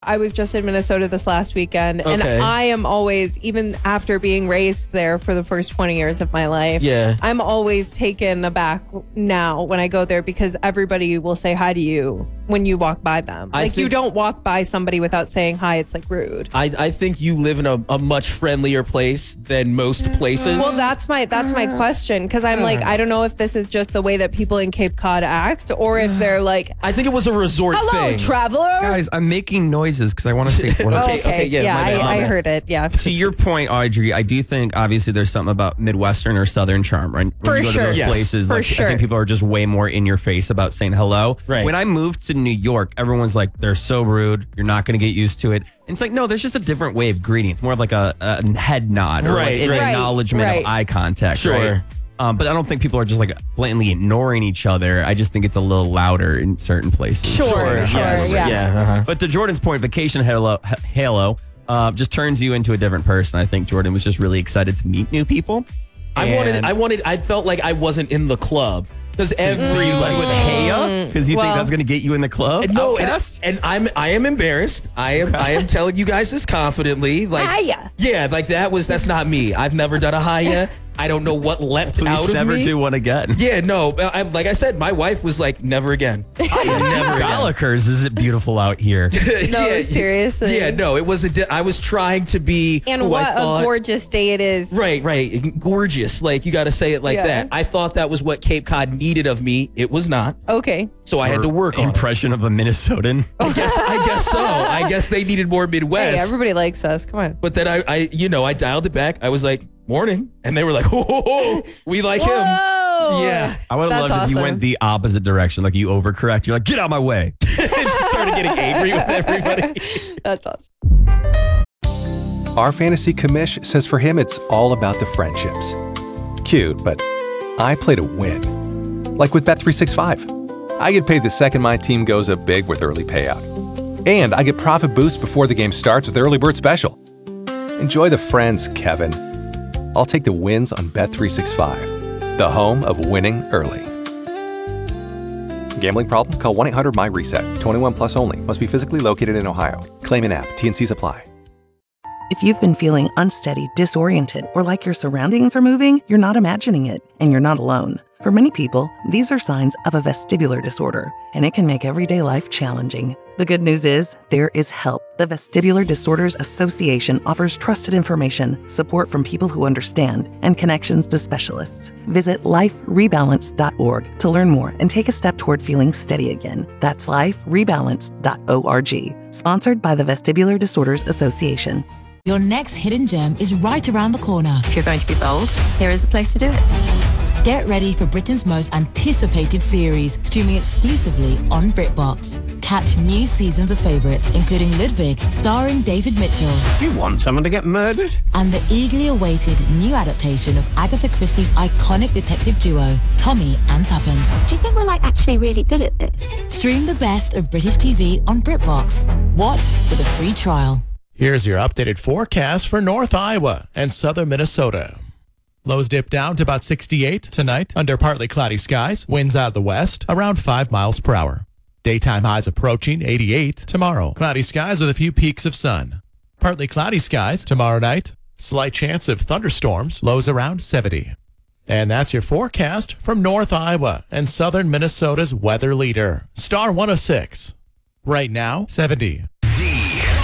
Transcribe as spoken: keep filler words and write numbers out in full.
I was just in Minnesota this last weekend, and Okay. I am always, even after being raised there for the first twenty years of my life, Yeah. I'm always taken aback now when I go there because everybody will say hi to you when you walk by them. I Like you think- don't walk by somebody without saying hi. It's like rude. I, I think you live in a, a much friendlier place than most places. Well, that's my that's my question because I'm like I don't know if this is just the way that people in Cape Cod act or if they're like, I think it was a resort "Hello, thing. traveler." Guys, I'm making noises because I want to say one of Okay, okay, yeah, my I, bad, my I bad. heard it. Yeah, To your point, Audrey, I do think obviously there's something about Midwestern or Southern charm, right? When For you go sure. to those Yes. places, For like, sure. I think people are just way more in your face about saying hello. Right. When I moved to New York, everyone's like, they're so rude. You're not going to get used to it. And it's like, no, there's just a different way of greeting. It's more of like a, a head nod or Right, like an right. acknowledgement Right. of eye contact. Sure. Right? Um, but I don't think people are just like blatantly ignoring each other. I just think it's a little louder in certain places. Sure, sure, yes, yeah. yeah. Uh-huh. But to Jordan's point, Vacation Halo, Halo uh, just turns you into a different person. I think Jordan was just really excited to meet new people. I wanted, And- I wanted, I felt like I wasn't in the club because every So you like with Haya because you Well- think that's going to get you in the club? No, and, Outcast? and I'm I am embarrassed. I am I am telling you guys this confidently. Like Hiya. yeah, like that was that's not me. I've never done a Haya. I don't know what leapt Please out of never me. do one again. Yeah, no. I, like I said, my wife was like, never again. Never again. Gallagher's, is it beautiful out here? No, Yeah, seriously. Yeah, no. It was a. Di- I was trying to be. And who what I thought, a gorgeous day it is. Right, right. Gorgeous. Like you got to say it like Yeah. that. I thought that was what Cape Cod needed of me. It was not. Okay. So I had to work on it. Impression of a Minnesotan. I guess. I guess so. I guess they needed more Midwest. Hey, everybody likes us. Come on. But then I, I, you know, I dialed it back. I was like, morning. And they were like, oh, oh, oh, we like him. Whoa. Yeah. I would have That's loved if you awesome. went the opposite direction, like you overcorrect. You're like, get out of my way. Just started getting angry with everybody. That's awesome. Our fantasy commish says for him it's all about the friendships. Cute, but I play to win. Like with Bet three sixty-five. I get paid the second my team goes up big with early payout. And I get profit boost before the game starts with Early Bird Special. Enjoy the friends, Kevin. I'll take the wins on Bet three sixty-five, the home of winning early. Gambling problem? Call one eight hundred M Y reset. twenty-one plus only. Must be physically located in Ohio. Claim in app. T N Cs apply. If you've been feeling unsteady, disoriented, or like your surroundings are moving, you're not imagining it, and you're not alone. For many people, these are signs of a vestibular disorder, and it can make everyday life challenging. The good news is, there is help. The Vestibular Disorders Association offers trusted information, support from people who understand, and connections to specialists. Visit life rebalance dot org to learn more and take a step toward feeling steady again. That's life rebalance dot org. Sponsored by the Vestibular Disorders Association. Your next hidden gem is right around the corner. If you're going to be bold, here is the place to do it. Get ready for Britain's most anticipated series, streaming exclusively on BritBox. Catch new seasons of favourites, including Ludwig, starring David Mitchell, You want someone to get murdered? and the eagerly awaited new adaptation of Agatha Christie's iconic detective duo, Tommy and Tuppence. Do you think we're like actually really good at this? Stream the best of British T V on BritBox. Watch with a free trial. Here's your updated forecast for North Iowa and southern Minnesota. Lows dip down to about sixty-eight tonight under partly cloudy skies. Winds out of the west around five miles per hour. Daytime highs approaching eighty-eight tomorrow. Cloudy skies with a few peaks of sun. Partly cloudy skies tomorrow night. Slight chance of thunderstorms. Lows around seventy. And that's your forecast from North Iowa and southern Minnesota's weather leader, Star one oh six. Right now, seventy.